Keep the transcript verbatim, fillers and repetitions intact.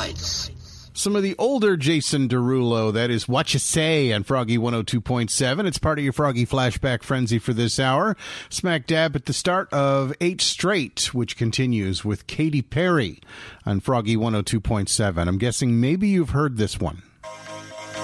lights. Some of the older Jason Derulo, that is What You Say on Froggy one oh two point seven. It's part of your Froggy Flashback Frenzy for this hour. Smack dab at the start of Eight Straight, which continues with Katy Perry on Froggy one oh two point seven. I'm guessing maybe you've heard this one.